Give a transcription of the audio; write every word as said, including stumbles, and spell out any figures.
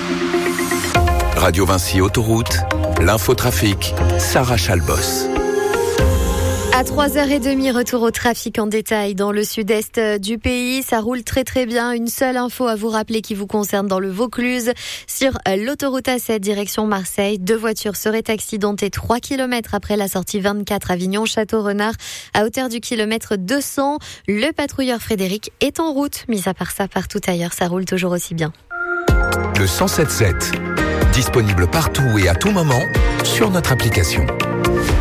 Radio Vinci Autoroute, l'infotrafic, Sarah Chalbos. À trois heures trente, retour au trafic en détail dans le sud-est du pays. Ça roule très très bien. Une seule info à vous rappeler qui vous concerne dans le Vaucluse. Sur l'autoroute A sept direction Marseille, deux voitures seraient accidentées trois kilomètres après la sortie vingt-quatre Avignon-Château-Renard à hauteur du kilomètre deux cents. Le patrouilleur Frédéric est en route. Mis à part ça, partout ailleurs, ça roule toujours aussi bien. Le cent sept sept, disponible partout et à tout moment sur notre application.